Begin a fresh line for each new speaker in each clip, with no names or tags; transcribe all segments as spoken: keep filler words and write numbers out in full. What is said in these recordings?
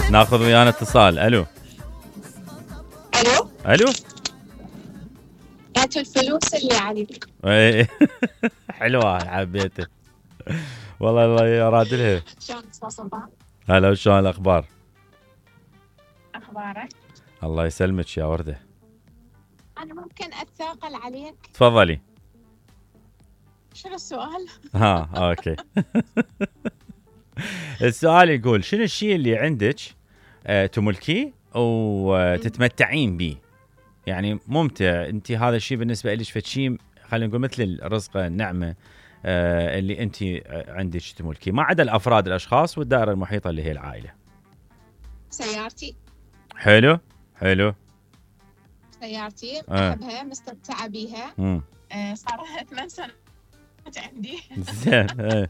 ناخذ ويانا اتصال. الو
الو
الو
هاتوا الفلوس اللي عليك.
إيه. حلوه حبيته والله. الله يراد لها.
شلون صباح؟
هلا وشلون الاخبار؟
اخبارك؟
الله يسلمك يا ورده.
انا ممكن اتثاقل عليك؟
تفضلي.
شنو السؤال؟
ها اوكي. السؤال يقول شنو الشيء اللي عندك آه تملكيه وتتمتعين به، يعني ممتع انت هذا الشيء بالنسبه لك، فشيء خلينا نقول مثل الرزق النعمه آه اللي انت عندك تملكيه، ما عدا الافراد الاشخاص والدائره المحيطه اللي هي العائله.
سيارتي.
حلو حلو.
سيارتي
آه.
احبها مستمتعه بيها.
امم
آه صار لها ثمان سنوات عندي.
زين. آه.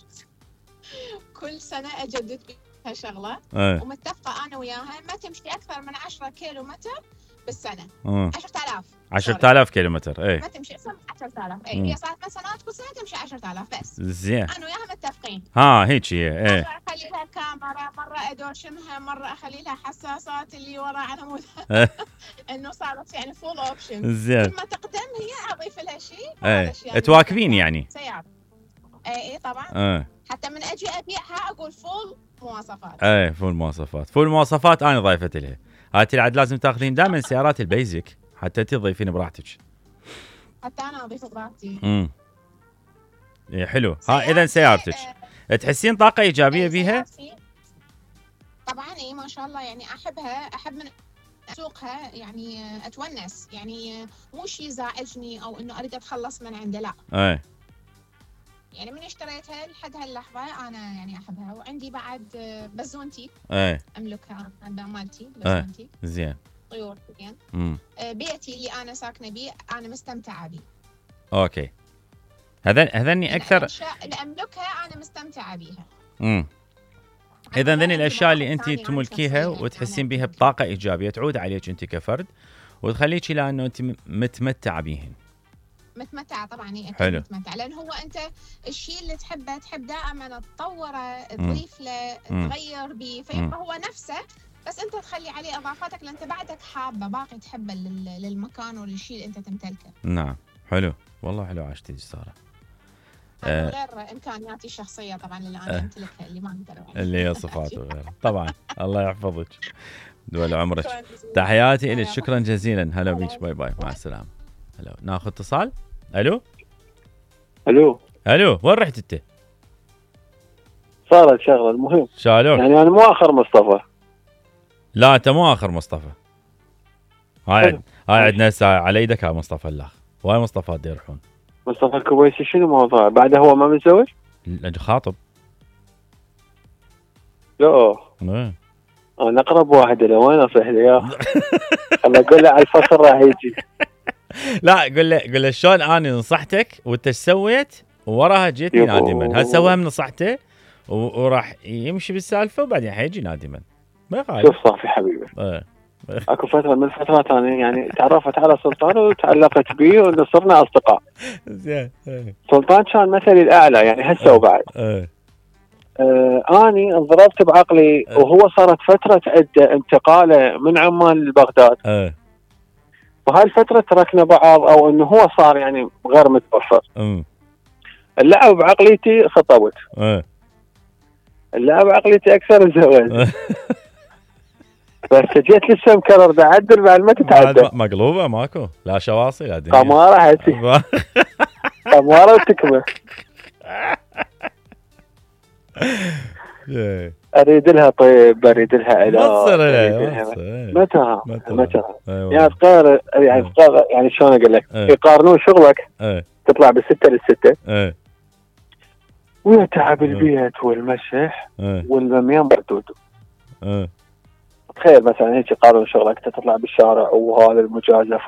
كل سنه اجدد بيها شغله.
آه.
ومتفقه انا وياها ما تمشي اكثر من عشرة كيلو متر بالسنه.
آه.
عشرة آلاف
عشرة آلاف كيلومتر. اي
ما تمشي اكثر من عشرة آلاف. اي
مم.
هي صارت ثمان سنوات كل سنه تمشي عشرة آلاف بس.
زين.
انا وياها متفقين.
ها هيك هي. ايه
مرة أخلي لها كاميرا، مرة أدوشمها، مرة أخلي لها حساسات اللي ورا على مود إنه صارت يعني فول أوبشن.
زين.
كل ما تقدم هي أضيف لها شيء.
ايه تواكبين يعني.
سيارة. إيه إيه طبعا.
ايه
حتى من أجي أبيعها أقول فول مواصفات.
ايه فول مواصفات. فول مواصفات أنا ضايفت لها. هاتي العاد لازم تاخذين دائما سيارات البيزك حتى تضيفين براحتك.
حتى أنا أضيف براحتي.
امم إيه حلو. ها إذا سيارتك
آه
تحسين طاقة إيجابية بيها؟
طبعا إيه ما شاء الله، يعني أحبها، أحب من أسوقها، يعني أتونس، يعني مو شيء يزعجني أو إنه أريد أتخلص من عنده، لا.
ايه
يعني من اشتريتها لحد هاللحظة أنا يعني أحبها. وعندي بعد بزونتي
ايه
أملكها، عندها مالتي
ايه
بزونتي.
زين.
طيور زين.
امم
بيتي اللي أنا ساكنة بيه أنا مستمتعة بيه.
اوكي. هذا هذني
يعني
أكثر
الأشياء اللي أملكها أنا مستمتعة بيها.
امم إذا ذني الأشياء اللي أنت تملكيها وتحسين بها بطاقة إيجابية تعود عليك أنت كفرد وتخليك إلى أنه أنت متمتعة بيهن.
متمتعة طبعا. هي
حلو.
متمتعة لأن هو أنت الشيء اللي تحبه تحب دائما تطوره، تضيف له، تغير به، فيبقى هو نفسه، بس أنت تخلي عليه إضافاتك لأن أنت بعدك حابة باقي تحبه للمكان وللشيء اللي أنت تمتلكه.
نعم حلو والله. حلو عشتي سارة.
آه غير إمكانياتي الشخصية طبعا اللي أنا أمتلكها اللي ما أقدر
اللي هي صفات وغيرها طبعا. الله يحفظك دول عمرك. تحياتي لك. شكرا جزيلا. هلا بيك. باي باي. مع السلامة. هلا ناخذ اتصال. الو
الو
الو وين رحت انت؟
صارت شغله. المهم
شالوك
يعني انا مو اخر مصطفى.
لا انت مو اخر مصطفى. هاي هاي عندنا ساعة على ايدك. هاي مصطفى الاخ. وهاي مصطفى دي يروحون.
مصطفى الكويسي شنو موضوع بعده؟ هو ما متزوج؟
خاطب.
لا
ايه
انا اقرب واحد له. وين اصيح له يا اخي؟ خل اقول له على الفصل راح يجي.
لا قول له قول له شلون انا نصحتك وانت ايش سويت ووراها جيتني نادما. هل سواها من نصحته وراح يمشي بالسالفه وبعدين حيجي نادما. ما يخالف.
شوف صافي حبيبي.
ايه
اكو فتره من الفترات انا يعني تعرفت على سلطان وتعلقت به وصرنا اصدقاء.
زين.
سلطان كان مثلي الاعلى يعني هسه وبعد.
ايه
آه اني انضربت بعقلي وهو صارت فتره عده انتقاله من عمان لبغداد.
ايه
وهاي الفتره تركنا بعض او انه هو صار يعني غير متوفر.
امم
اللعب بعقليتي خطبت.
ايه
اللعب بعقليتي اكثر الزواج. بس جيت لسه مكرر دا عدل بعد ما تتعدل.
مقلوبه ماكو لا شواصي لا دنيا.
قماره حتي. قماره وتكمه. اريد لها طيب، اريد لها علاج. متى متى يعني فقار يعني فقار يعني شلون اقول لك يقارنون شغلك تطلع بالستة للستة ويتعب البيت والمشح والميم بردود. تخيل مثلا هيك يقارنون شغلك تطلع بالشارع وهذا المجازفة